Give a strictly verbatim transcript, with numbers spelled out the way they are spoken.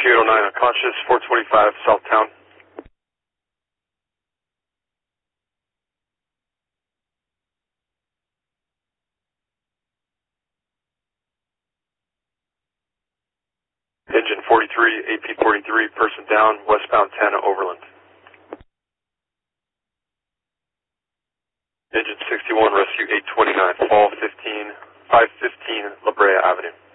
eight oh nine unconscious, four twenty-five Southtown. Engine forty-three, A P forty-three, person down, westbound ten Overland. Engine sixty-one, rescue eight twenty-nine, fall fifteen, five fifteen La Brea Avenue.